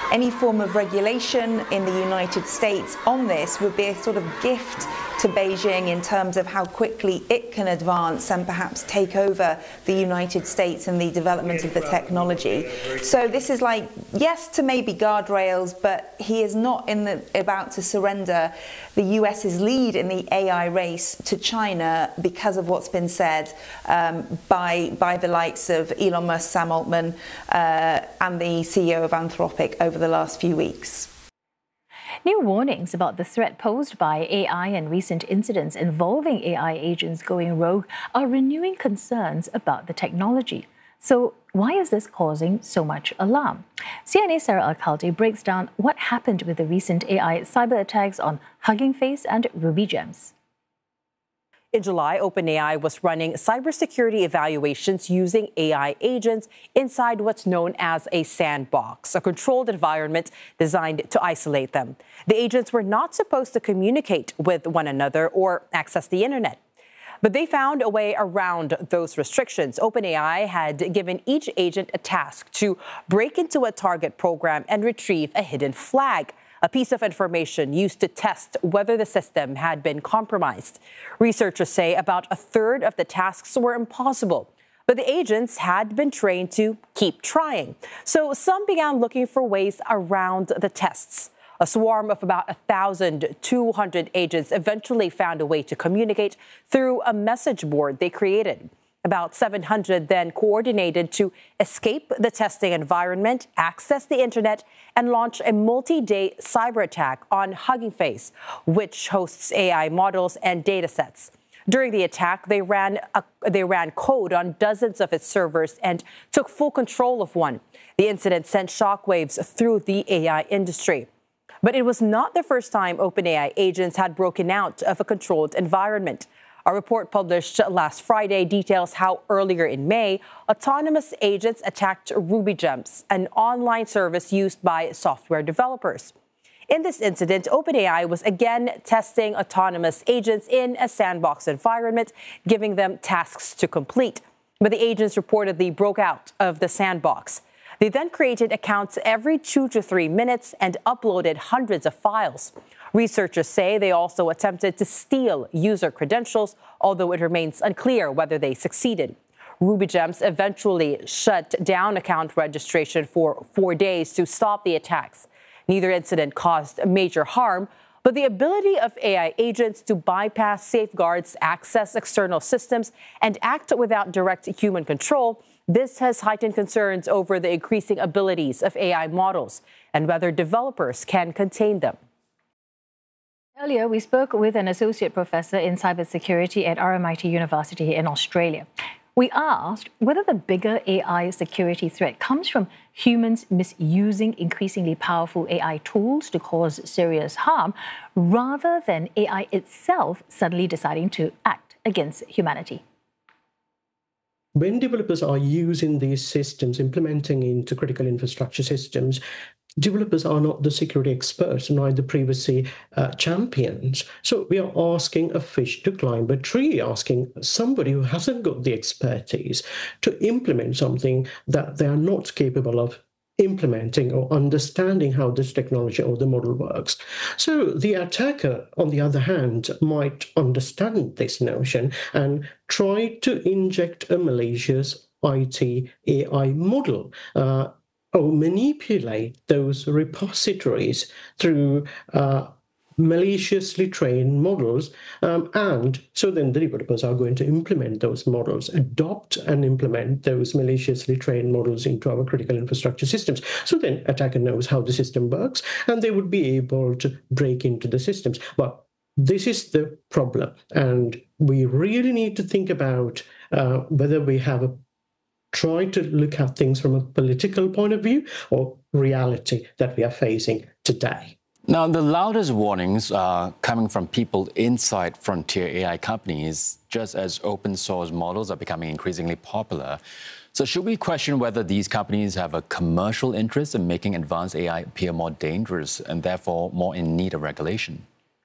any form of regulation in the United States on this would be a sort of gift to Beijing in terms of how quickly it can advance and perhaps take over the United States and the development of the technology. So this is like, yes to maybe guardrails, but he is not about to surrender the US's lead in the AI race to China because of what's been said by the likes of Elon Musk, Sam Altman, and the CEO of Anthropic over the last few weeks. New warnings about the threat posed by AI and recent incidents involving AI agents going rogue are renewing concerns about the technology. So why is this causing so much alarm? CNA's Sarah Al-Khaldi breaks down what happened with the recent AI cyber attacks on Hugging Face and RubyGems. In July, OpenAI was running cybersecurity evaluations using AI agents inside what's known as a sandbox, a controlled environment designed to isolate them. The agents were not supposed to communicate with one another or access the internet. But they found a way around those restrictions. OpenAI had given each agent a task to break into a target program and retrieve a hidden flag, a piece of information used to test whether the system had been compromised. Researchers say about a third of the tasks were impossible, but the agents had been trained to keep trying. So some began looking for ways around the tests. A swarm of about 1,200 agents eventually found a way to communicate through a message board they created. About 700 then coordinated to escape the testing environment, access the internet, and launch a multi-day cyber attack on Hugging Face, which hosts AI models and datasets. During the attack, they ran code on dozens of its servers and took full control of one. The incident sent shockwaves through the AI industry. But it was not the first time OpenAI agents had broken out of a controlled environment. A report published last Friday details how earlier in May, autonomous agents attacked RubyGems, an online service used by software developers. In this incident, OpenAI was again testing autonomous agents in a sandbox environment, giving them tasks to complete. But the agents reportedly broke out of the sandbox. They then created accounts every 2 to 3 minutes and uploaded hundreds of files. Researchers say they also attempted to steal user credentials, although it remains unclear whether they succeeded. RubyGems eventually shut down account registration for 4 days to stop the attacks. Neither incident caused major harm, but the ability of AI agents to bypass safeguards, access external systems, and act without direct human control, this has heightened concerns over the increasing abilities of AI models and whether developers can contain them. Earlier, we spoke with an associate professor in cybersecurity at RMIT University in Australia. We asked whether the bigger AI security threat comes from humans misusing increasingly powerful AI tools to cause serious harm, rather than AI itself suddenly deciding to act against humanity. When developers are using these systems, implementing into critical infrastructure systems, developers are not the security experts, neither privacy champions. So we are asking a fish to climb a tree, asking somebody who hasn't got the expertise to implement something that they are not capable of implementing or understanding how this technology or the model works. So the attacker, on the other hand, might understand this notion and try to inject a malicious IT AI model, or manipulate those repositories through maliciously trained models. And so then the developers are going to implement those models, adopt and implement those maliciously trained models into our critical infrastructure systems. So then attacker knows how the system works, and they would be able to break into the systems. But this is the problem. And we really need to think about whether we have try to look at things from a political point of view or reality that we are facing today. Now, the loudest warnings are coming from people inside frontier AI companies, just as open source models are becoming increasingly popular. So should we question whether these companies have a commercial interest in making advanced AI appear more dangerous and therefore more in need of regulation?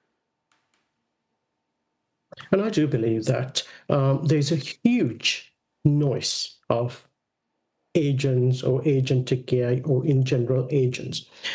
And I do believe that there's a huge noise of agents or agentic AI or in general agents.